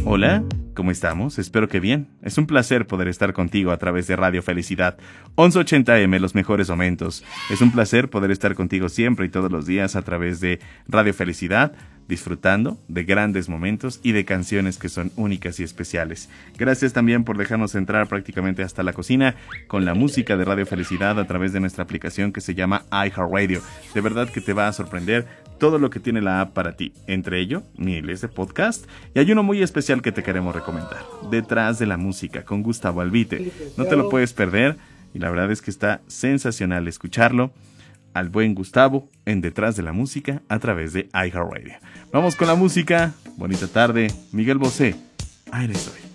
Hola, ¿cómo estamos? Espero que bien. Es un placer poder estar contigo a través de Radio Felicidad 1180M, los mejores momentos. Es un placer poder estar contigo siempre y todos los días a través de Radio Felicidad, disfrutando de grandes momentos y de canciones que son únicas y especiales. Gracias también por dejarnos entrar prácticamente hasta la cocina con la música de Radio Felicidad a través de nuestra aplicación que se llama iHeartRadio. De verdad que te va a sorprender todo lo que tiene la app para ti, entre ello miles de podcasts, y hay uno muy especial que te queremos recomendar, Detrás de la Música, con Gustavo Albite. No te lo puedes perder, y la verdad es que está sensacional escucharlo al buen Gustavo en Detrás de la Música a través de iHeartRadio. Vamos con la música. Bonita tarde. Miguel Bosé, Aire Soy.